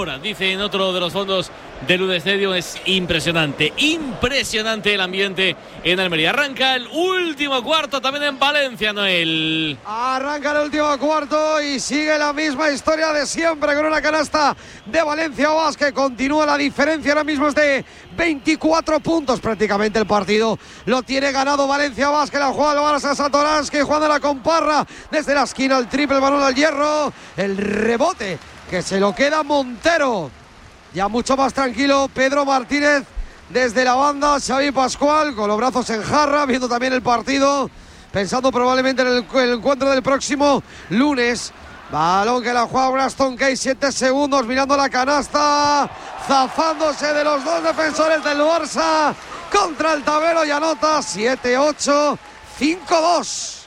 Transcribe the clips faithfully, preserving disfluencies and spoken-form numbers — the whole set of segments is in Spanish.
hora, dice en otro de los fondos del U D Stadium. Es impresionante, impresionante el ambiente en Almería. Arranca el último cuarto también en Valencia, Noel. Arranca el último cuarto y sigue la misma historia de siempre con una canasta de Valencia Basket. Continúa la diferencia, ahora mismo es de veinticuatro puntos prácticamente. El partido lo tiene ganado Valencia Basket. La juega el Barça, Satoransky jugando la comparra desde la esquina, el triple, el balón al hierro, el rebote que se lo queda Montero. Ya mucho más tranquilo Pedro Martínez desde la banda. Xavi Pascual con los brazos en jarra, viendo también el partido, pensando probablemente en el, el encuentro del próximo lunes. Balón que la juega Braston Kay, siete segundos, mirando la canasta, zafándose de los dos defensores del Barça contra el tablero y anota siete ocho, cinco dos.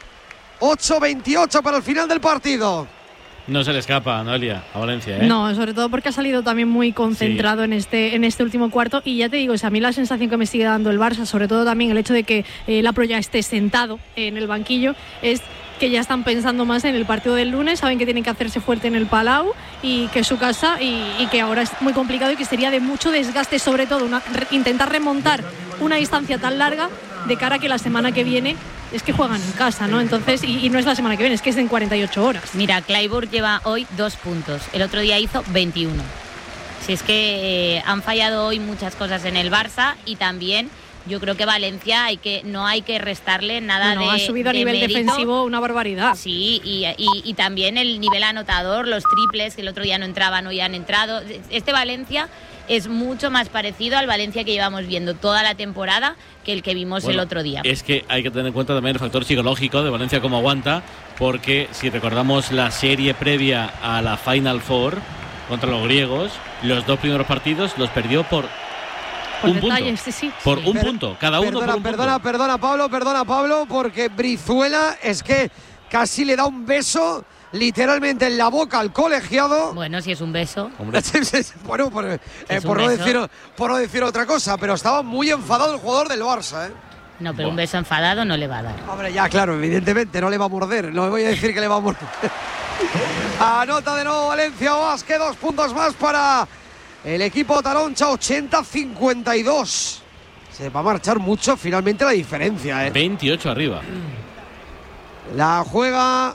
ocho veintiocho para el final del partido. No se le escapa, Noelia, a Valencia, ¿eh? No, sobre todo porque ha salido también muy concentrado sí. en este en este último cuarto. Y ya te digo, o sea, a mí la sensación que me sigue dando el Barça, sobre todo también el hecho de que eh, Lapro ya esté sentado en el banquillo, es que ya están pensando más en el partido del lunes, saben que tienen que hacerse fuerte en el Palau y que es su casa y, y que ahora es muy complicado y que sería de mucho desgaste, sobre todo una, re, intentar remontar una distancia tan larga de cara a que la semana que viene es que juegan en casa, ¿no? Entonces, y, y no es la semana que viene, es que es en cuarenta y ocho horas. Mira, Clyburn lleva hoy dos puntos, el otro día hizo veintiuno. Si es que eh, han fallado hoy muchas cosas en el Barça y también yo creo que Valencia hay que no hay que restarle nada no, de ha subido a de nivel mérito. Defensivo una barbaridad. Sí, y, y, y también el nivel anotador, los triples que el otro día no entraban, hoy han entrado. Este Valencia es mucho más parecido al Valencia que llevamos viendo toda la temporada que el que vimos bueno, el otro día. Es que hay que tener en cuenta también el factor psicológico de Valencia, cómo aguanta, porque si recordamos la serie previa a la Final Four contra los griegos, los dos primeros partidos los perdió por Por un detalles, punto. sí, sí. Por sí, un per- punto, cada perdona, uno por un perdona, punto. Perdona, Pablo, perdona, Pablo, porque Brizuela es que casi le da un beso literalmente en la boca al colegiado. Bueno, si es un beso. bueno, por, eh, es por, no decir, por no decir otra cosa, pero estaba muy enfadado el jugador del Barça, ¿eh? No, pero bueno. Un beso enfadado no le va a dar. Hombre, ya, claro, evidentemente no le va a morder. No voy a decir que le va a morder. Anota de nuevo Valencia Basket, dos puntos más para el equipo Taroncha, ochenta cincuenta y dos. Se va a marchar mucho finalmente la diferencia, ¿eh? veintiocho arriba. La juega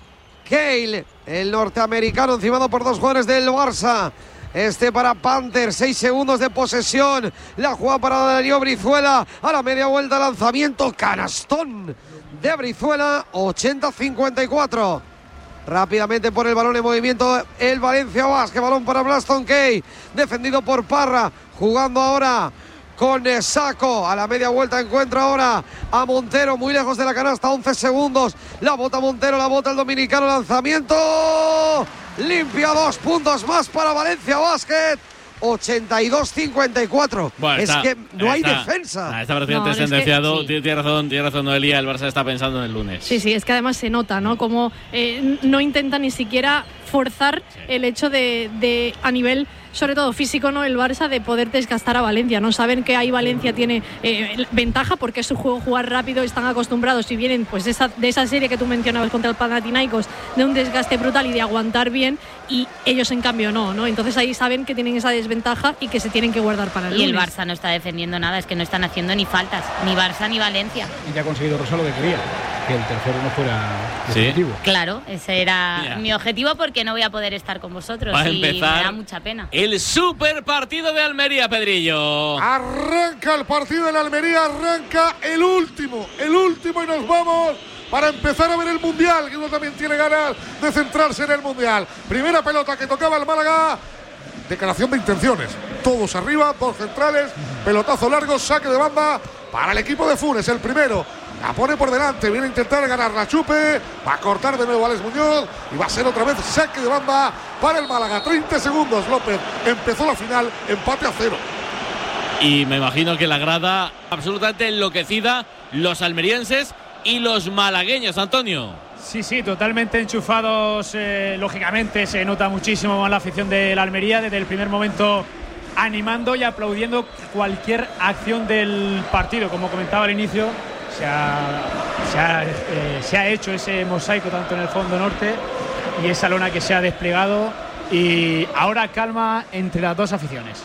Cale, el norteamericano, encimado por dos jugadores del Barça. Este para Panther, seis segundos de posesión. La juega para Darío Brizuela. A la media vuelta, lanzamiento, canastón de Brizuela, ochenta cincuenta y cuatro. Rápidamente por el balón en movimiento el Valencia Basket. Balón para Blaston Kay, defendido por Parra. Jugando ahora con Saco. A la media vuelta encuentra ahora a Montero, muy lejos de la canasta, once segundos. La bota Montero, la bota el dominicano, lanzamiento limpia, dos puntos más para Valencia Basket. ochenta y dos cincuenta y cuatro. Bueno, es está, que no hay está, defensa. Ah, está prácticamente no, sentenciado. es que, sí. Tiene razón, tiene razón Noelia. El Barça está pensando en el lunes. Sí, sí, es que además se nota, ¿no? Como eh, no intenta ni siquiera forzar sí. el hecho de, de a nivel, sobre todo físico, ¿no? El Barça de poder desgastar a Valencia, ¿no? Saben que ahí Valencia tiene eh, ventaja porque es su juego jugar rápido, están acostumbrados y vienen pues de esa, de esa serie que tú mencionabas contra el Panathinaikos, de un desgaste brutal y de aguantar bien, y ellos en cambio no, ¿no? Entonces ahí saben que tienen esa desventaja y que se tienen que guardar para el Y lunes. el Barça no está defendiendo nada, es que no están haciendo ni faltas, ni Barça ni Valencia. Y ya ha conseguido Rosa lo que quería, que el tercero no fuera definitivo. ¿Sí? Claro, ese era yeah. mi objetivo, porque no voy a poder estar con vosotros. Va a y empezar me da mucha pena. El super partido de Almería, Pedrillo. Arranca el partido de la Almería, arranca el último, el último y nos vamos para empezar a ver el Mundial, que uno también tiene ganas de centrarse en el Mundial. Primera pelota que tocaba el Málaga, declaración de intenciones. Todos arriba, dos centrales, pelotazo largo, saque de banda para el equipo de Funes, el primero. La pone por delante, viene a intentar ganar la Chupe, va a cortar de nuevo Alex Muñoz y va a ser otra vez saque de banda para el Málaga. treinta segundos, López, empezó la final, empate a cero. Y me imagino que la grada absolutamente enloquecida, los almerienses y los malagueños, Antonio. Sí, sí, totalmente enchufados, eh, lógicamente se nota muchísimo más la afición de la Almería desde el primer momento, animando y aplaudiendo cualquier acción del partido. Como comentaba al inicio, se ha, se ha, eh, se ha hecho ese mosaico tanto en el fondo norte y esa lona que se ha desplegado y ahora calma entre las dos aficiones.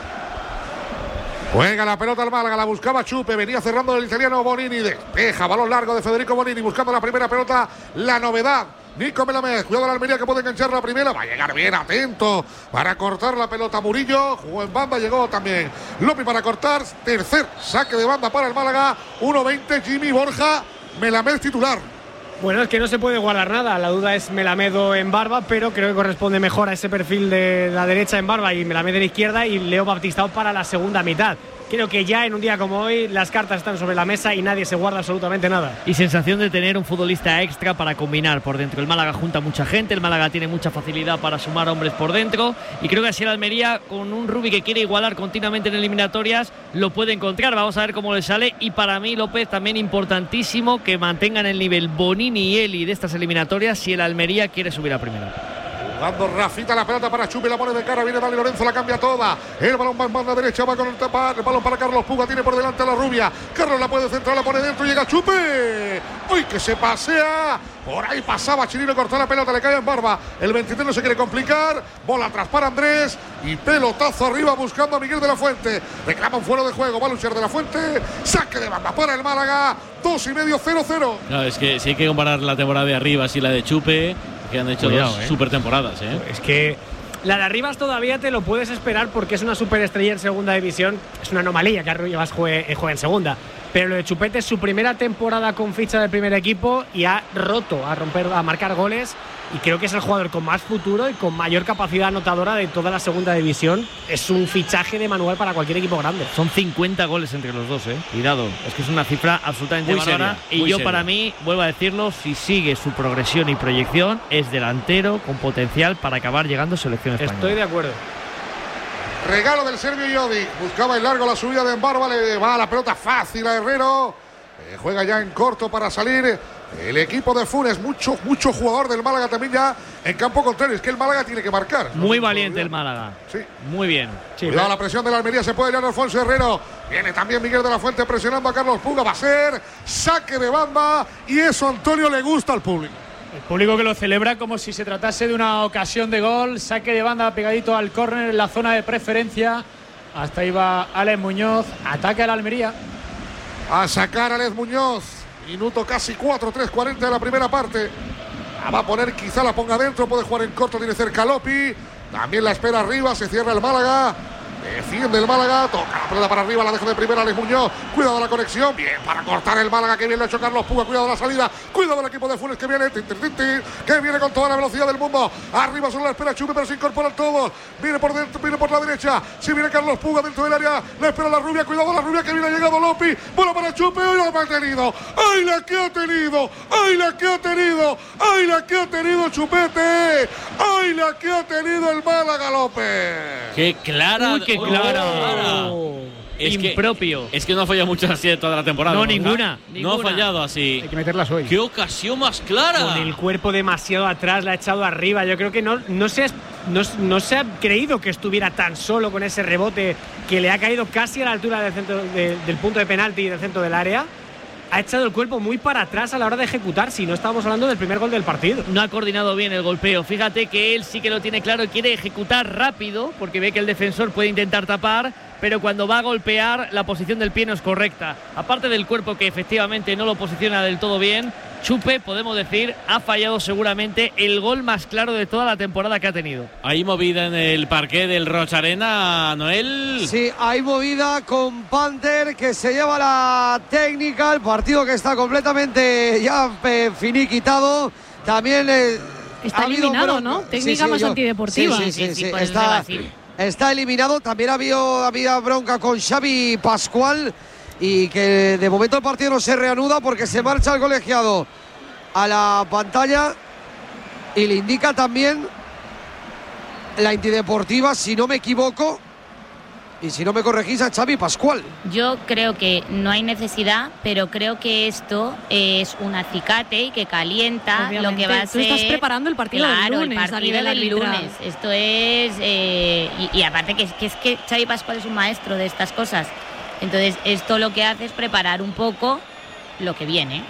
Juega la pelota al Málaga, la buscaba Chupe, venía cerrando el italiano Bonini, despeja, balón largo de Federico Bonini, buscando la primera pelota, la novedad. Nico Melamed, cuidado de la Almería que puede enganchar la primera, va a llegar bien, atento, para cortar la pelota Murillo, jugó en banda, llegó también Lopi para cortar, tercer saque de banda para el Málaga, uno veinte, Jimmy Borja, Melamed titular. Bueno, es que no se puede igualar nada, la duda es Melamed o en Barba, pero creo que corresponde mejor a ese perfil de la derecha en Barba y Melamed en la izquierda y Leo Baptistao para la segunda mitad. Creo que ya en un día como hoy las cartas están sobre la mesa y nadie se guarda absolutamente nada. Y sensación de tener un futbolista extra para combinar por dentro. El Málaga junta mucha gente, el Málaga tiene mucha facilidad para sumar hombres por dentro y creo que así el Almería, con un Rubi que quiere igualar continuamente en eliminatorias, lo puede encontrar. Vamos a ver cómo le sale y para mí, López, también importantísimo que mantengan el nivel Bonini y Eli de estas eliminatorias si el Almería quiere subir a primera. Jugando Rafita la pelota para Chupe, la pone de cara, viene Dani Lorenzo, la cambia toda. El balón va en banda derecha, va con el tapar, el balón para Carlos Puga, tiene por delante a la rubia. Carlos la puede centrar, la pone dentro, llega Chupe. ¡Uy, que se pasea! Por ahí pasaba Chirino, cortó la pelota, le cae en Barba. El veintitrés no se quiere complicar. Bola atrás para Andrés. Y pelotazo arriba buscando a Miguel de la Fuente. Reclaman fuera de juego. Va a luchar de la Fuente. Saque de banda para el Málaga. Dos y medio, cero cero. No, es que si hay que comparar la temporada de arriba y la de Chupe, que han hecho Cuidado, dos eh. super temporadas. ¿eh? Es que la de Arribas todavía te lo puedes esperar porque es una superestrella en segunda división. Es una anomalía que Arribas juegue, juegue en segunda. Pero lo de Chupete es su primera temporada con ficha del primer equipo y ha roto a romper, a marcar goles. Y creo que es el jugador con más futuro y con mayor capacidad anotadora de toda la segunda división. Es un fichaje de manual para cualquier equipo grande. Son cincuenta goles entre los dos, eh. Cuidado, es que es una cifra absolutamente bárbara. Y yo seria. Para mí, vuelvo a decirlo, si sigue su progresión y proyección, es delantero con potencial para acabar llegando a selección española. Estoy de acuerdo. Regalo del serbio Jovic. Buscaba el largo la subida de Embarba. Le va la pelota fácil a Herrero. Eh, juega ya en corto para salir el equipo de Funes. Mucho, mucho jugador del Málaga también ya en campo contrario. Es que el Málaga tiene que marcar. Muy no valiente el Málaga. Sí. Muy bien. Sí, Cuidado la presión de la Almería. Se puede llevar Alfonso Herrero. Viene también Miguel de la Fuente presionando a Carlos Puga. Va a ser saque de banda. Y eso, Antonio, le gusta al público. El público que lo celebra como si se tratase de una ocasión de gol. Saque de banda pegadito al córner en la zona de preferencia. Hasta ahí va Alex Muñoz. Ataque a la Almería. A sacar a Alex Muñoz. Minuto casi cuatro, tres cuarenta de la primera parte. La va a poner, quizá la ponga dentro. Puede jugar en corto, tiene cerca Lopi. También la espera arriba. Se cierra el Málaga. Defiende el Málaga, toca la pelota para arriba, la deja de primera Alex Muñoz. Cuidado la conexión, bien para cortar el Málaga, que bien lo ha hecho Carlos Puga. Cuidado la salida, cuidado el equipo de Funes que viene, tir, tir, tir, tir, que viene con toda la velocidad del mundo. Arriba solo la espera Chupe, pero se incorporan todos. Viene por dentro, viene por la derecha. Si viene Carlos Puga dentro del área, le espera la rubia. Cuidado la rubia que viene, ha llegado Lopi. Bola para Chupe, ¡ay la que ha tenido! ¡Ay la que ha tenido! ¡Ay la que ha tenido! ¡Ay la que ha tenido Chupete! ¡Ay la que ha tenido el Málaga López! ¡Qué clara! Uy, qué clara! Oh, es impropio. Que, es que no ha fallado muchas así de toda la temporada. No, ninguna, no, ninguna. No ha fallado así. Hay que meterlas hoy. ¡Qué ocasión más clara! Con el cuerpo demasiado atrás, la ha echado arriba. Yo creo que no, no, se, no, no se ha creído que estuviera tan solo con ese rebote que le ha caído casi a la altura del, centro, de, del punto de penalti y del centro del área. Ha echado el cuerpo muy para atrás a la hora de ejecutar, si no estábamos hablando del primer gol del partido. No ha coordinado bien el golpeo. Fíjate que él sí que lo tiene claro y quiere ejecutar rápido porque ve que el defensor puede intentar tapar, pero cuando va a golpear la posición del pie no es correcta. Aparte del cuerpo que efectivamente no lo posiciona del todo bien, Chupe, podemos decir, ha fallado seguramente el gol más claro de toda la temporada que ha tenido. ¿Hay movida en el parqué del Rocharena, Noel? Sí, hay movida con Panther que se lleva la técnica, el partido que está completamente ya eh, finiquitado. También eh, está eliminado, ¿no? Técnica sí, sí, más yo, antideportiva. Sí, sí, sí, sí, sí está, está eliminado. También había, había bronca con Xavi Pascual. Y que de momento el partido no se reanuda porque se marcha el colegiado a la pantalla y le indica también la antideportiva, si no me equivoco, y si no me corregís, a Xavi Pascual. Yo creo que no hay necesidad, pero creo que esto es un acicate y que calienta. Obviamente, lo que va a ser. Tú estás preparando el partido claro, del lunes. el partido del lunes. Esto es. Eh, y, y aparte que, que es que Xavi Pascual es un maestro de estas cosas. Entonces, esto lo que hace es preparar un poco lo que viene.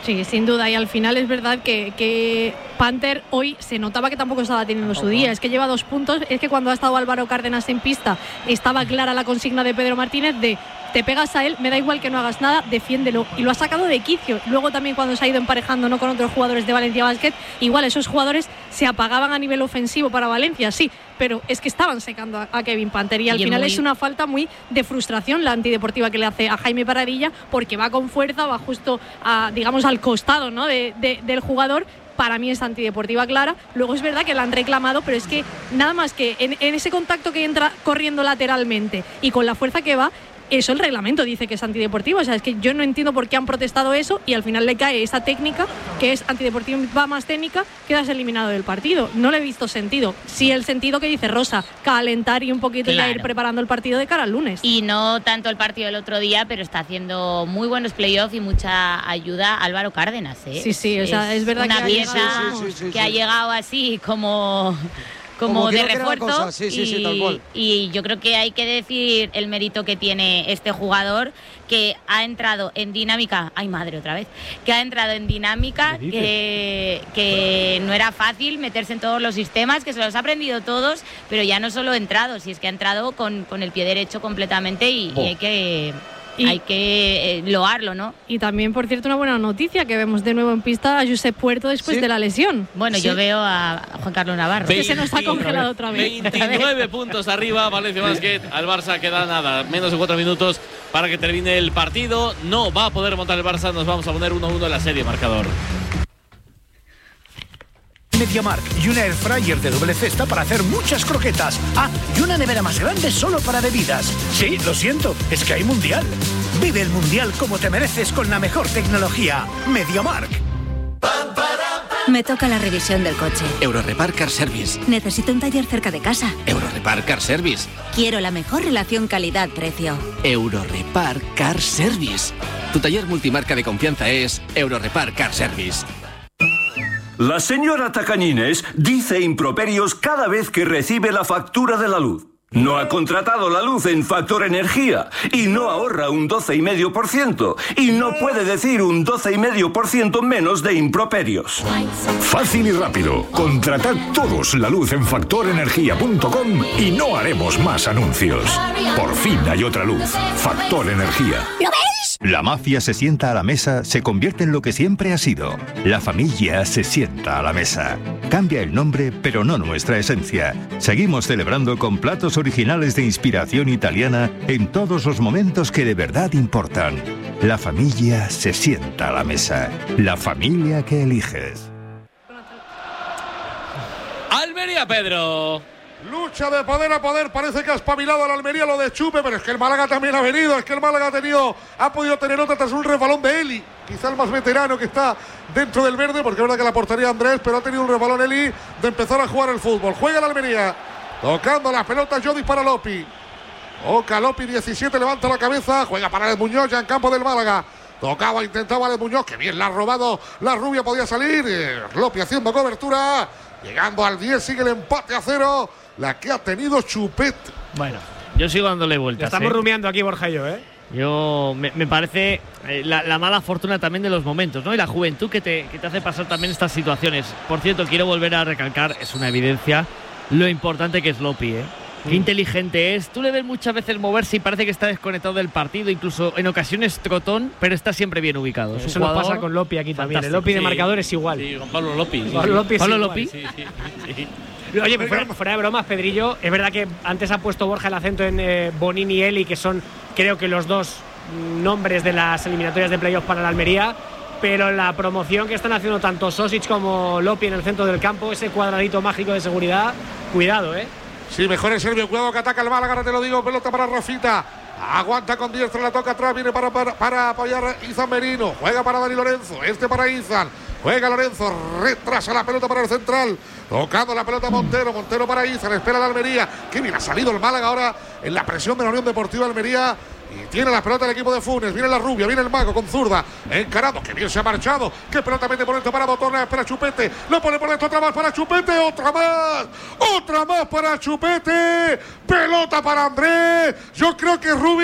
Sí, sin duda, y al final es verdad que, que Panther hoy se notaba que tampoco estaba teniendo su día, es que lleva dos puntos, es que cuando ha estado Álvaro Cárdenas en pista estaba clara la consigna de Pedro Martínez de te pegas a él, me da igual que no hagas nada, defiéndelo, y lo ha sacado de quicio. Luego también cuando se ha ido emparejando no con otros jugadores de Valencia Basket, igual esos jugadores se apagaban a nivel ofensivo para Valencia, sí, pero es que estaban secando a, a Kevin Panther y al y final muy... es una falta muy de frustración la antideportiva que le hace a Jaime Paradilla, porque va con fuerza, va justo a, digamos al costado, ¿no? de, de, del jugador. Para mí es antideportiva clara. Luego es verdad que la han reclamado, pero es que nada más que en, en ese contacto que entra corriendo lateralmente y con la fuerza que va, eso el reglamento dice que es antideportivo. O sea, es que yo no entiendo por qué han protestado eso y al final le cae esa técnica que es antideportiva más técnica, quedas eliminado del partido. No le he visto sentido. Sí, el sentido que dice Rosa, calentar y un poquito claro. ya ir preparando el partido de cara al lunes. Y no tanto el partido del otro día, pero está haciendo muy buenos playoffs y mucha ayuda Álvaro Cárdenas, ¿eh? Sí, sí, o sea, es verdad una que pieza ha llegado, sí, sí, sí, que sí. ha llegado así como... como, como de refuerzo sí, sí, y, sí, tal cual. y yo creo que hay que decir el mérito que tiene este jugador, que ha entrado en dinámica, ay madre otra vez, que ha entrado en dinámica, que, que no era fácil meterse en todos los sistemas, que se los ha aprendido todos, pero ya no solo ha entrado, si es que ha entrado con, con el pie derecho completamente y, oh. y hay que... Y, hay que eh, loarlo, ¿no? Y también, por cierto, una buena noticia, que vemos de nuevo en pista a Josep Puerto después ¿Sí? de la lesión. Bueno, ¿Sí? yo veo a Juan Carlos Navarro. Que se nos ha congelado otra vez. veintinueve puntos arriba, Valencia Basket. Al Barça queda nada, menos de cuatro minutos para que termine el partido. No va a poder montar el Barça, nos vamos a poner uno a uno en la serie, marcador. MediaMarkt y una air fryer de doble cesta para hacer muchas croquetas. Ah, y una nevera más grande solo para bebidas. Sí, lo siento, es que hay mundial. Vive el mundial como te mereces con la mejor tecnología. MediaMarkt. Me toca la revisión del coche. Eurorepar Car Service. Necesito un taller cerca de casa. Eurorepar Car Service. Quiero la mejor relación calidad-precio. Eurorepar Car Service. Tu taller multimarca de confianza es Eurorepar Car Service. La señora Tacañines dice improperios cada vez que recibe la factura de la luz. No ha contratado la luz en Factor Energía y no ahorra un doce coma cinco por ciento y no puede decir un doce coma cinco por ciento menos de improperios. Fácil y rápido. Contratad todos la luz en factor energía punto com y no haremos más anuncios. Por fin hay otra luz. Factor Energía. ¿Lo ves? La mafia se sienta a la mesa, se convierte en lo que siempre ha sido. La familia se sienta a la mesa. Cambia el nombre, pero no nuestra esencia. Seguimos celebrando con platos originales de inspiración italiana en todos los momentos que de verdad importan. La familia se sienta a la mesa. La familia que eliges. Almería, Pedro. Lucha de poder a poder, parece que ha espabilado a la Almería lo de Chupe, pero es que el Málaga también ha venido, es que el Málaga ha tenido, ha podido tener otra tras un resbalón de Eli, quizá el más veterano que está dentro del verde, porque es verdad que la portería Andrés, pero ha tenido un resbalón Eli de empezar a jugar el fútbol. Juega la Almería, tocando las pelotas Jodi para Lopi. Oca Lopi, diecisiete, levanta la cabeza, juega para el Muñoz ya en campo del Málaga. Tocaba, intentaba el Muñoz, que bien la ha robado, la rubia podía salir, Lopi haciendo cobertura, llegando al diez, sigue el empate a cero. La que ha tenido Chupet. Bueno, yo sigo dándole vueltas. Estamos ¿eh? rumiando aquí, Borja y yo, ¿eh? Yo me, me parece eh, la, la mala fortuna también de los momentos, ¿no? Y la juventud que te, que te hace pasar también estas situaciones. Por cierto, quiero volver a recalcar, es una evidencia, lo importante que es Lopi, ¿eh? Mm. Qué inteligente es. Tú le ves muchas veces moverse y parece que está desconectado del partido, incluso en ocasiones trotón, pero está siempre bien ubicado. Eso nos pasa con Lopi aquí fantástico. También. El Lopi de sí, marcador es igual. Sí, con Pablo Lopi. Sí, Pablo Lopi. Pablo Lopi. Sí, sí, sí. Oye, pues fuera, fuera de bromas, Pedrillo, es verdad que antes ha puesto Borja el acento en eh, Bonini y Eli, que son creo que los dos nombres de las eliminatorias de playoff para la Almería, pero la promoción que están haciendo tanto Sosic como Lopi en el centro del campo, ese cuadradito mágico de seguridad, cuidado, ¿eh? Sí, mejor el Servio, cuidado que ataca el Málaga, ahora te lo digo, pelota para Rafita. Aguanta con diestra, la toca atrás, viene para, para, para apoyar a Izan Merino, juega para Dani Lorenzo, este para Izan, juega Lorenzo, retrasa la pelota para el central, tocando la pelota Montero, Montero para Izan, espera la Almería, que bien ha salido el Málaga ahora en la presión de la Unión Deportiva Almería. Y tiene la pelota el equipo de Funes. Viene la rubia, viene el mago con zurda. Encarado, que bien se ha marchado. Que pelota mete por dentro para Botorna. Espera Chupete. Lo pone por dentro, otra más para Chupete. Otra más. Otra más para Chupete. Pelota para Andrés. Yo creo que Rubi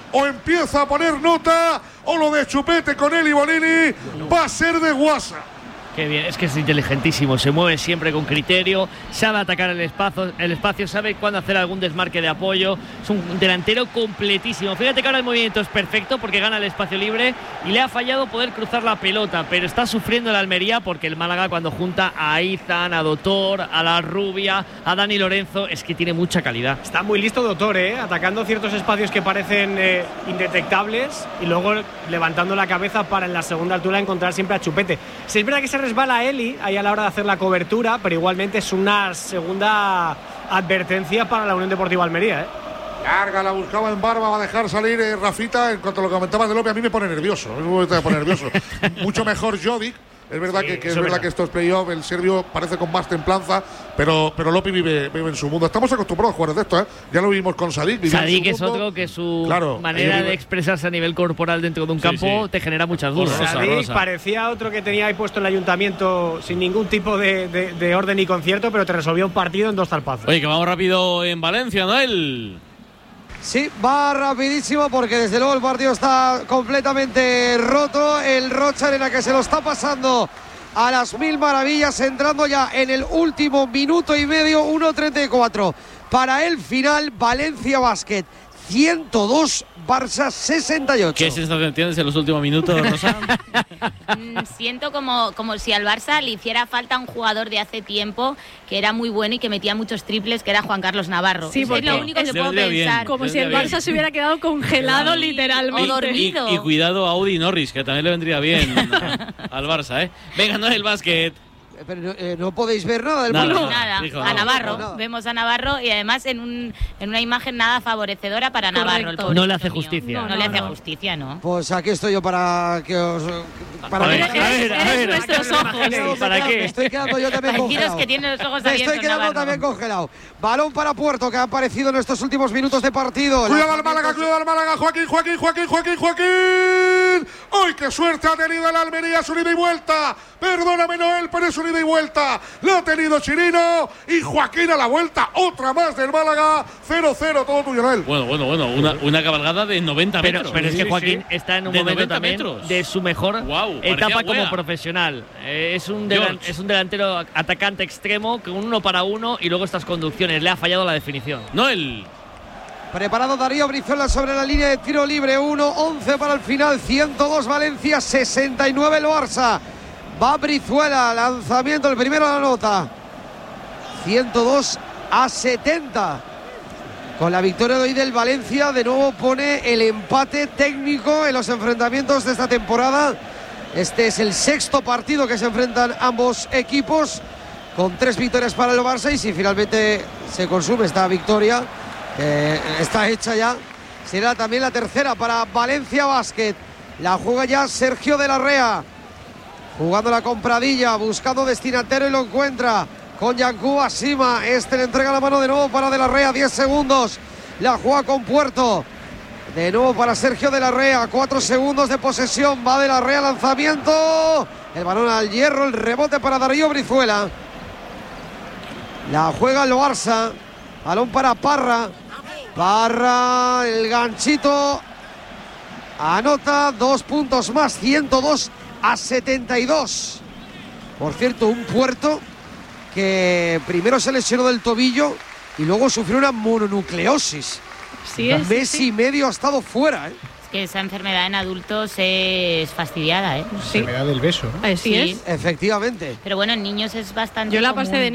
o empieza a poner nota, o lo de Chupete con Eli Bonini va a ser de guasa. Qué bien, es que es inteligentísimo, se mueve siempre con criterio, sabe atacar el espacio, el espacio, sabe cuándo hacer algún desmarque de apoyo, es un delantero completísimo. Fíjate que ahora el movimiento es perfecto porque gana el espacio libre y le ha fallado poder cruzar la pelota, pero está sufriendo el Almería porque el Málaga cuando junta a Izan, a Dotor, a la Rubia, a Dani Lorenzo, es que tiene mucha calidad. Está muy listo Dotor, ¿eh? Atacando ciertos espacios que parecen eh, indetectables y luego levantando la cabeza para en la segunda altura encontrar siempre a Chupete. Si es verdad que se resbala Eli ahí a la hora de hacer la cobertura, pero igualmente es una segunda advertencia para la Unión Deportiva Almería, ¿eh? Carga, la buscaba en barba, va a dejar salir eh, Rafita. En cuanto a lo que comentabas de López, a mí me pone nervioso. A mí me pone nervioso. Mucho mejor Jovic. Es verdad, sí, que, que, es verdad que estos playoffs, el serbio parece con más templanza, pero, pero Lopi vive, vive en su mundo. Estamos acostumbrados a jugar de esto, ¿eh? Ya lo vimos con Sadik. Sadik es otro que su claro, manera de expresarse a nivel corporal dentro de un campo sí, sí. te genera muchas dudas. Sadik parecía otro que tenía ahí puesto en el ayuntamiento sin ningún tipo de, de, de orden y concierto, pero te resolvió un partido en dos zarpazos. Oye, que vamos rápido en Valencia, Noel. Sí, va rapidísimo porque desde luego el partido está completamente roto. El Rocha Arena que se lo está pasando a las mil maravillas, entrando ya en el último minuto y medio, uno treinta y cuatro. Para el final, Valencia Basket ciento dos, Barça sesenta y ocho. ¿Qué sensación tienes en los últimos minutos, Rosa? mm, siento como, como si al Barça le hiciera falta un jugador de hace tiempo que era muy bueno y que metía muchos triples, que era Juan Carlos Navarro. Sí, porque es lo único que puedo pensar. Bien, como si el Barça bien. se hubiera quedado congelado sí, literalmente. O dormido. Y, y cuidado a Audi Norris, que también le vendría bien a, al Barça, ¿eh? Venga, no es el básquet. Pero eh, no podéis ver nada del nada, mundo. Nada, Dijo, a Navarro. No, vemos a Navarro y además en, un, en una imagen nada favorecedora para Navarro. El no le hace justicia. No, no, no le hace no. justicia, ¿no? Pues aquí estoy yo para que os. Para a que ver, a ver, a ver. Nuestros ojos. ¿Para qué? Me estoy quedando yo también congelado. que tiene los ojos Me abiertos, estoy quedando Navarro. también congelado. Balón para Puerto, que ha aparecido en estos últimos minutos de partido. Cuidado al Málaga, cuidado al Málaga. Joaquín, Joaquín, Joaquín, Joaquín, Joaquín. ¡Ay, qué suerte ha tenido el Almería! Su ida y vuelta. Perdóname, Noel, pero es un ida y vuelta. Lo ha tenido Chirino y Joaquín a la vuelta. Otra más del Málaga. cero cero, todo tuyo, Noel. Bueno, bueno, bueno. Una, una cabalgada de noventa pero, metros. Pero es que sí, Joaquín sí. está en un de momento también metros. de su mejor wow, etapa como profesional. Eh, es, un delan, es un delantero atacante extremo con uno para uno y luego estas conducciones. Le ha fallado la definición. Noel. Preparado Darío Brizuela sobre la línea de tiro libre. uno once para el final. ciento dos Valencia, sesenta y nueve el Barça. Va Brizuela, lanzamiento, el primero a la nota. ciento dos a setenta. Con la victoria de hoy del Valencia, de nuevo pone el empate técnico en los enfrentamientos de esta temporada. Este es el sexto partido que se enfrentan ambos equipos, con tres victorias para el Barça. Y si finalmente se consume esta victoria, que está hecha ya, será también la tercera para Valencia Basket. La juega ya Sergio de la Rea, jugando la compradilla, buscando destinatario y lo encuentra con Yankuba Asima. Este le entrega la mano de nuevo para de la Rea, diez segundos. La juega con Puerto. De nuevo para Sergio de la Rea, cuatro segundos de posesión. Va de la Rea, lanzamiento. El balón al hierro, el rebote para Darío Brizuela. La juega el Barça. Balón para Parra. Parra, el ganchito. Anota dos puntos más, ciento dos a setenta y dos. Por cierto, un Puerto que primero se lesionó del tobillo y luego sufrió una mononucleosis. Sí, es, un mes sí. y medio ha estado fuera, ¿eh? Es que esa enfermedad en adultos es fastidiada, ¿eh? Sí. Enfermedad del beso, ¿no? Así sí. es. Efectivamente. Pero bueno, en niños es bastante Yo la común. pasé de